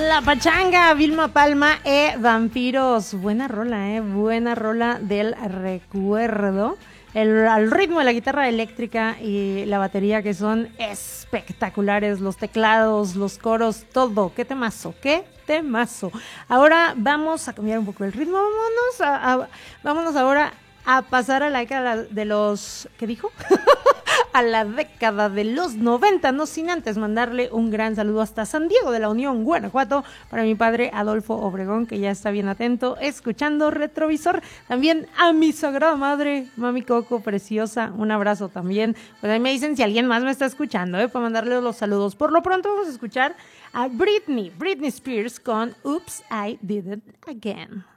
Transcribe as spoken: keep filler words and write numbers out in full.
La Pachanga, Vilma Palma e Vampiros. Buena rola, eh, buena rola del recuerdo. El, al ritmo de la guitarra eléctrica y la batería, que son espectaculares, los teclados, los coros, todo. Qué temazo, qué temazo. Ahora vamos a cambiar un poco el ritmo, vámonos a, a, vámonos ahora a pasar a la década de los... ¿Qué dijo? A la década de los noventa, no sin antes mandarle un gran saludo hasta San Diego de la Unión, Guanajuato, para mi padre Adolfo Obregón, que ya está bien atento, escuchando Retrovisor. También a mi sagrada madre, mami Coco, preciosa, un abrazo también. Pues ahí me dicen si alguien más me está escuchando, ¿eh? Para mandarle los saludos. Por lo pronto vamos a escuchar a Britney, Britney Spears con Oops, I Did It Again.